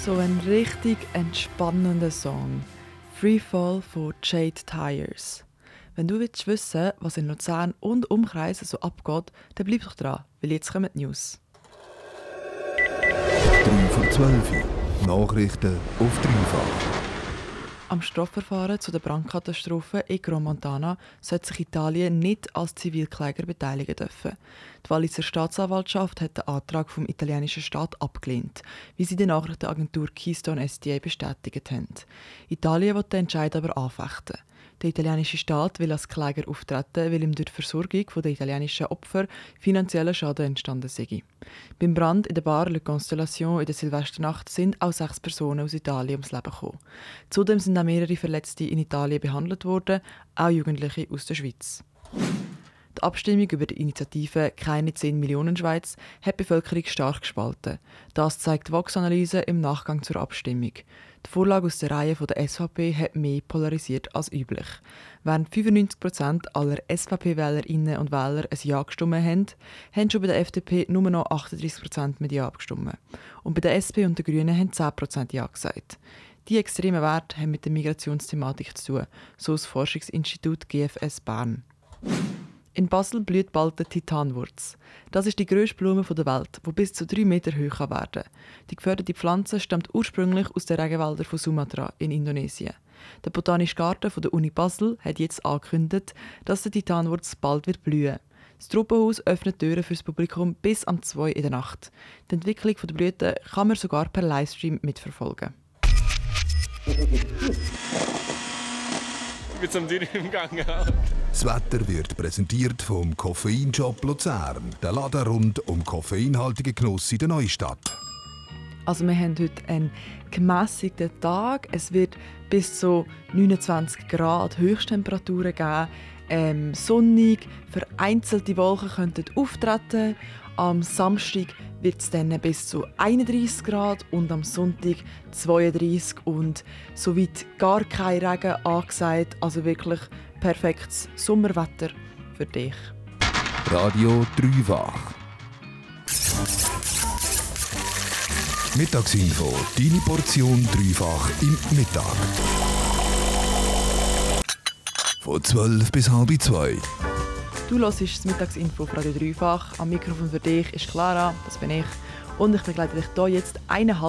So ein richtig entspannender Song. Free Fall von Jade Tires. Wenn du wissen willst, was in Luzern und Umkreis so abgeht, dann bleib doch dran, weil jetzt kommen die News. 3 vor 12 Uhr. Nachrichten auf Dreifach. Am Strafverfahren zu der Brandkatastrophe in Gromontana sollte sich Italien nicht als Zivilkläger beteiligen dürfen. Die Walliser Staatsanwaltschaft hat den Antrag vom italienischen Staat abgelehnt, wie sie der Nachrichtenagentur Keystone SDA bestätigt haben. Italien will den Entscheid aber anfechten. Der italienische Staat will als Kläger auftreten, weil ihm durch die Versorgung der italienischen Opfer finanzieller Schaden entstanden sei. Beim Brand in der Bar Le Constellation in der Silvesternacht sind auch 6 Personen aus Italien ums Leben gekommen. Zudem sind auch mehrere Verletzte in Italien behandelt worden, auch Jugendliche aus der Schweiz. Die Abstimmung über die Initiative «Keine 10 Millionen Schweiz» hat die Bevölkerung stark gespalten. Das zeigt die Vox-Analyse im Nachgang zur Abstimmung. Die Vorlage aus der Reihe der SVP hat mehr polarisiert als üblich. Während 95% aller SVP-Wählerinnen und Wähler ein Ja gestimmt haben, haben schon bei der FDP nur noch 38% mit Ja abgestimmt. Und bei der SP und den Grünen haben 10% Ja gesagt. Die extremen Werte haben mit der Migrationsthematik zu tun, so das Forschungsinstitut GFS Bern. In Basel blüht bald der Titanwurz. Das ist die grösste Blume der Welt, die bis zu 3 Meter hoch werden kann. Die geförderte Pflanze stammt ursprünglich aus den Regenwäldern von Sumatra in Indonesien. Der Botanische Garten der Uni Basel hat jetzt angekündigt, dass der Titanwurz bald wird blühen. Das Tropenhaus öffnet Türen für das Publikum bis am 2 in der Nacht. Die Entwicklung der Blüten kann man sogar per Livestream mitverfolgen. Mit so einem Ding im Gang. Das Wetter wird präsentiert vom Koffeinshop Luzern, der Laden rund um koffeinhaltigen Genuss in der Neustadt. Also wir haben heute einen gemässigten Tag. Es wird bis zu 29 Grad Höchsttemperaturen geben. Sonnig, vereinzelte Wolken könnten auftreten. Am Samstag wird es dann bis zu 31 Grad und am Sonntag 32 und soweit gar kein Regen angesagt. Also wirklich perfektes Sommerwetter für dich. Radio Dreifach. Mittagsinfo, deine Portion Dreifach im Mittag. Von 12 bis halb 2. Du hörst das Mittagsinfo auf Radio Dreifach. Am Mikrofon für dich ist Clara, das bin ich. Und ich begleite dich hier jetzt 1,5